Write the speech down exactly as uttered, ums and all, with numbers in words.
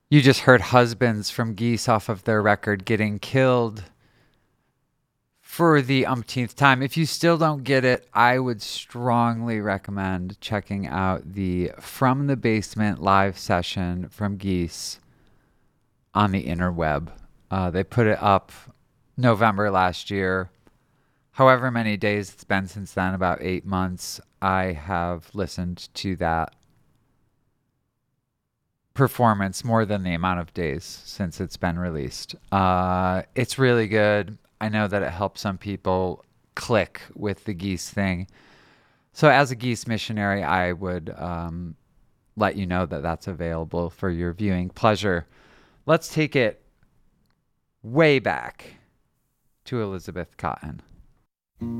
You just heard Husbands from Geese off of their record Getting Killed for the umpteenth time. If you still don't get it, I would strongly recommend checking out the From the Basement live session from Geese on the interweb. Uh, they put it up November last year. However many days it's been since then, about eight months, I have listened to that performance more than the amount of days since it's been released. Uh, it's really good. I know that it helps some people click with the Geese thing. So as a Geese missionary, I would um, let you know that that's available for your viewing pleasure. Let's take it way back to Elizabeth Cotten.